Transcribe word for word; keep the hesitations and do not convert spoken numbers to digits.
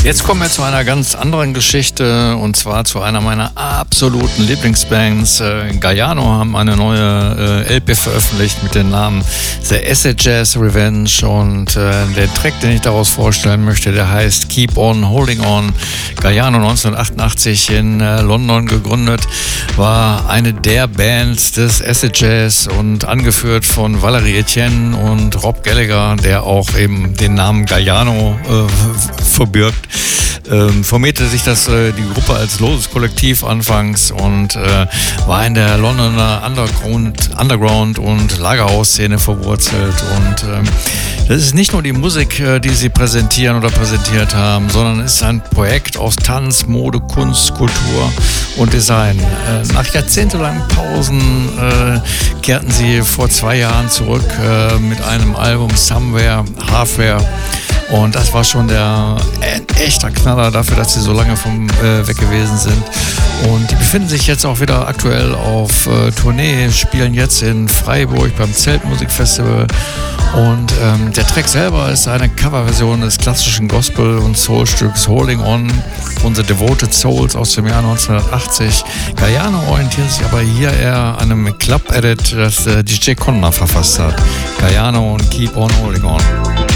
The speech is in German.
Jetzt kommen wir zu einer ganz anderen Geschichte und zwar zu einer meiner absoluten Lieblingsbands. Äh, Galliano haben eine neue äh, L P veröffentlicht mit dem Namen The Acid Jazz Revenge und äh, der Track, den ich daraus vorstellen möchte, der heißt Keep On Holding On. Galliano neunzehnhundertachtundachtzig in äh, London gegründet, war eine der Bands des Acid Jazz und angeführt von Valerie Etienne und Rob Gallagher, der auch eben den Namen Galliano äh, verbirgt. Ähm, formierte sich das äh, die Gruppe als loses Kollektiv anfangs und äh, war in der Londoner Underground, Underground und Lagerhaus-Szene verwurzelt. Und ähm, das ist nicht nur die Musik, äh, die sie präsentieren oder präsentiert haben, sondern es ist ein Projekt aus Tanz, Mode, Kunst, Kultur und Design. Äh, nach jahrzehntelangen Pausen äh, kehrten sie vor zwei Jahren zurück äh, mit einem Album Somewhere, Halfwhere. Und das war schon der äh, echter Knaller dafür, dass sie so lange vom äh, weg gewesen sind. Und die befinden sich jetzt auch wieder aktuell auf äh, Tournee, spielen jetzt in Freiburg beim Zeltmusikfestival. Und ähm, der Track selber ist eine Coverversion des klassischen Gospel- und Soulstücks Holding On von The Devoted Souls aus dem Jahr neunzehnhundertachtzig. Galliano orientiert sich aber hier eher an einem Club-Edit, das äh, D J Conner verfasst hat. Galliano und Keep On Holding On.